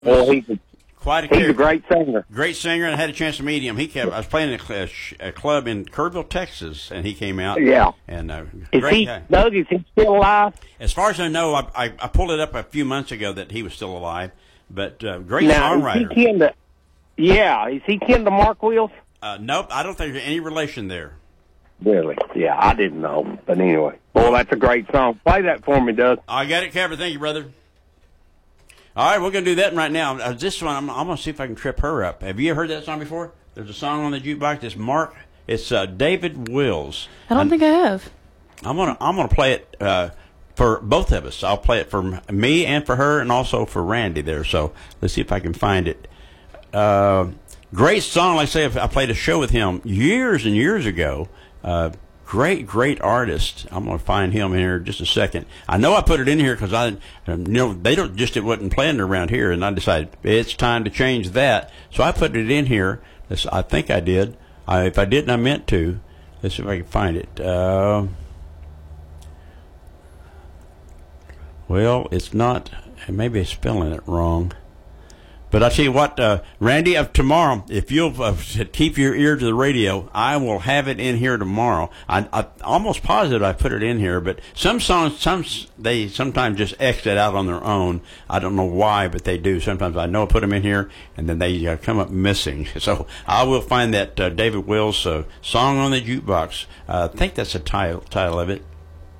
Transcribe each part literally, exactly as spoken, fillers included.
Well, he's a, quite a he's character. a great singer. Great singer, and I had a chance to meet him. He came, I was playing at a, a club in Kerrville, Texas, and he came out. Yeah. And uh, Is great he, guy. Doug, is he still alive? As far as I know, I, I, I pulled it up a few months ago that he was still alive. But uh, great now, songwriter. Is he kin to, yeah, is he kin to Mark Wills? Uh, nope, I don't think there's any relation there. Really? Yeah, I didn't know. But anyway, boy, that's a great song. Play that for me, Doug. I got it covered. Thank you, brother. All right, we're going to do that right now. Uh, this one, I'm, I'm going to see if I can trip her up. Have you ever heard that song before? There's a song on the jukebox. It's Mark. It's uh, David Wills. I don't and think I have. I'm going to I'm going to play it uh, for both of us. I'll play it for me and for her, and also for Randy there. So let's see if I can find it. Uh, great song. Like I say, I played a show with him years and years ago. Uh, Great, great artist. I'm going to find him in here in just a second. I know I put it in here because I, you know, they don't just it wasn't playing around here, and I decided it's time to change that. So I put it in here. This, I think I did. I, if I didn't, I meant to. Let's see if I can find it. Uh, well, it's not. Maybe I'm spelling it wrong. But I tell you what, uh, Randy, of tomorrow, if you'll uh, keep your ear to the radio, I will have it in here tomorrow. I, I almost positive I put it in here, but some songs, some they sometimes just X it out on their own. I don't know why, but they do. Sometimes I know I put them in here, and then they uh, come up missing. So I will find that uh, David Wills uh, song on the jukebox. Uh, I think that's the title title of it.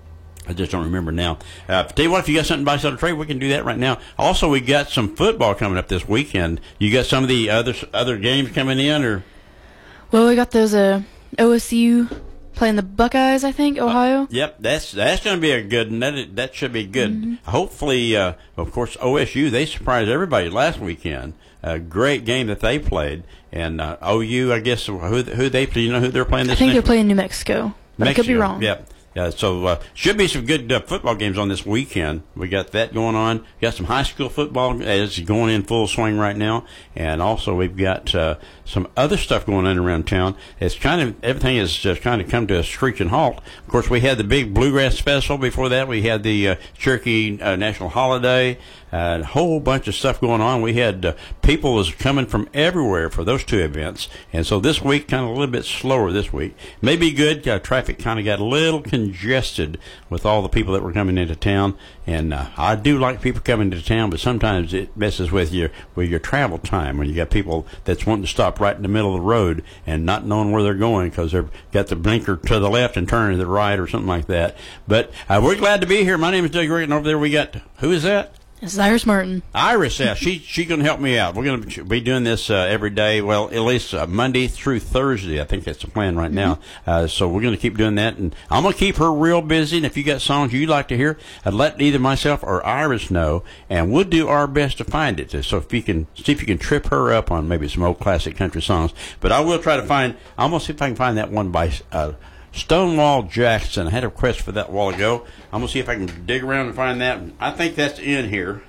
I just don't remember now. Uh, tell you what, if you got something to buy, sell, or trade, we can do that right now. Also, we got some football coming up this weekend. You got some of the other other games coming in, or? Well, we got those uh, O S U playing the Buckeyes, I think, Ohio. Uh, yep, that's that's going to be a good one. That, that should be good. Mm-hmm. Hopefully, uh, of course, O S U, they surprised everybody last weekend. A great game that they played. And uh, O U, I guess, who who they do you know who they're playing this I think next they're playing New Mexico. But Mexico. I could be wrong. Yep. Yeah, so uh, should be some good uh, football games on this weekend. We got that going on. We got some high school football is going in full swing right now, and also we've got uh, some other stuff going on around town. It's kind of everything has just kind of come to a screeching halt. Of course, we had the big Bluegrass Festival. Before that, we had the uh, Cherokee uh, National Holiday. Uh, a whole bunch of stuff going on. We had uh, people was coming from everywhere for those two events, and so this week kind of a little bit slower this week. Maybe good. Uh, traffic kind of got a little congested with all the people that were coming into town, and uh, I do like people coming into town, but sometimes it messes with your with your travel time when you got people that's wanting to stop right in the middle of the road and not knowing where they're going because they've got the blinker to the left and turning to the right or something like that. But uh, we're glad to be here. My name is Doug Rick, and over there we got, who is that? It's Iris Martin. Iris, yeah, she she going to help me out. We're going to be doing this uh, every day. Well, at least uh, Monday through Thursday. I think that's the plan right now. Uh, so we're going to keep doing that, and I'm going to keep her real busy. And if you got songs you'd like to hear, I'd let either myself or Iris know, and we'll do our best to find it. So if you can see if you can trip her up on maybe some old classic country songs. But I will try to find. I'm going to see if I can find that one by Uh, Stonewall Jackson. I had a request for that a while ago. I'm going to see if I can dig around and find that. I think that's in here.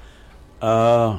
Uh,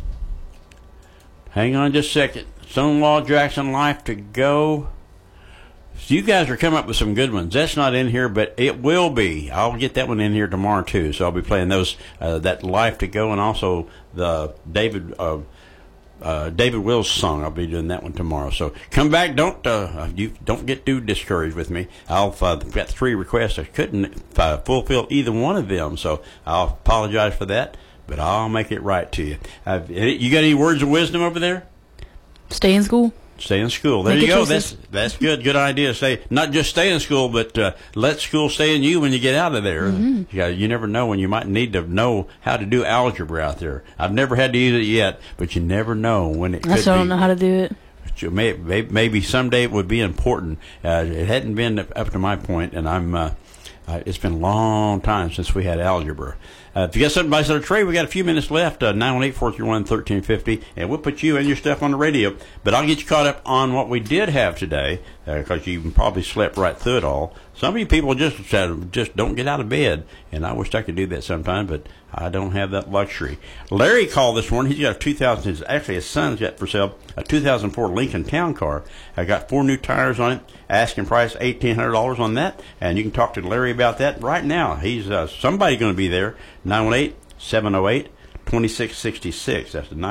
hang on just a second. Stonewall Jackson, Life to Go. So you guys are coming up with some good ones. That's not in here, but it will be. I'll get that one in here tomorrow, too. So I'll be playing those, uh, that Life to Go, and also the David uh, Uh, David Wills song. I'll be doing that one tomorrow. So come back. Don't uh, you don't get too discouraged with me. I've uh, got three requests. I couldn't uh, fulfill either one of them, so I'll apologize for that. But I'll make it right to you. Uh, you got any words of wisdom over there? Stay in school. Stay in school. There Make you go. choices. That's that's good. Good idea. Stay not just stay in school, but uh, let school stay in you when you get out of there. Mm-hmm. You, got, you never know when you might need to know how to do algebra out there. I've never had to use it yet, but you never know when it. I could still be. don't know how to do it. Maybe, maybe someday it would be important. Uh, it hadn't been up to my point, and I'm. Uh, uh, it's been a long time since we had algebra. Uh, if you got something by sort of trade, we got a few minutes left. Uh, nine one eight, four three one, one three five zero, and we'll put you and your stuff on the radio. But I'll get you caught up on what we did have today, because uh, you probably slept right through it all. Some of you people just uh, just don't get out of bed, and I wish I could do that sometime, but I don't have that luxury. Larry called this morning. He's got a two thousand, actually his son's got for sale, a two thousand four Lincoln Town Car. I got four new tires on it, asking price eighteen hundred dollars on that, and you can talk to Larry about that right now. He's uh, somebody going to be there. nine one eight, seven oh eight, twenty-six sixty-six. That's the